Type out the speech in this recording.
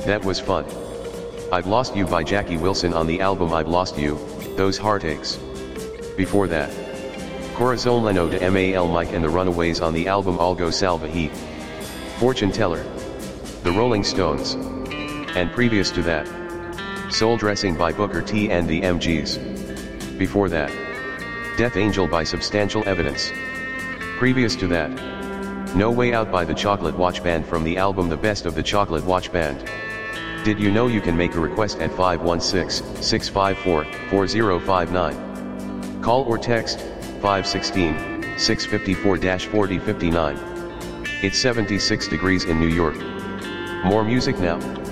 That was fun. I've Lost You by Jackie Wilson on the album I've Lost You, Those Heartaches. Before that, Corazon Leno de Mal Mike and the Runaways on the album Algo Salva Heat. Fortune Teller, The Rolling Stones. And previous to that, Soul Dressing by Booker T and the MGs. Before that, Death Angel by Substantial Evidence. Previous to that, No Way Out by the Chocolate Watch Band from the album The Best of the Chocolate Watch Band. Did you know you can make a request at 516-654-4059? Call or text 516-654-4059. It's 76 degrees in New York. More music now.